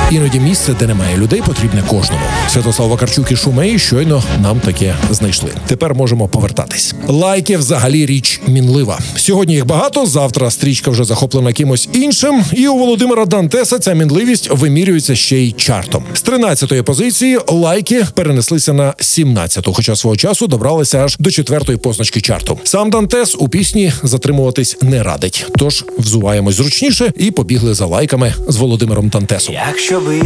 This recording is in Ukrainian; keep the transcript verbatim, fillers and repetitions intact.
Іноді місце, де немає людей, потрібне кожному. Святослав Вакарчук і Шумей щойно нам таке знайшли. Тепер можемо повертатись. Лайки взагалі річ мінлива. Сьогодні їх багато, завтра стрічка вже захоплена кимось іншим, і у Володимира Дантеса ця мінливість вимірюється ще й чартом. З тринадцятої позиції лайки перенеслися на сімнадцяту, хоча свого часу добралися аж до четвертої позначки чарту. Сам Дантес у пісні затримуватись не радить. Тож взуваємось зручніше і побігли за лайками з Володимиром Дантесом. Якщо би